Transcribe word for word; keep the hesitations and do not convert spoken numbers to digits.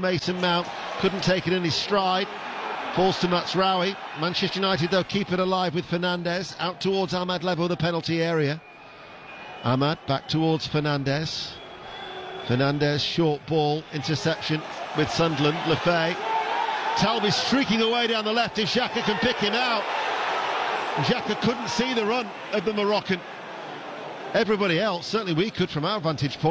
Mason Mount. Couldn't take it in his stride. Falls to Mazraoui. Manchester United, though, keep it alive with Fernandes. Out towards Ahmad level, the penalty area. Ahmad back towards Fernandes. Fernandes, short ball, interception with Sunderland. Lefay. Talby streaking away down the left if Xhaka can pick him out. Xhaka couldn't see the run of the Moroccan. Everybody else, certainly we could from our vantage point.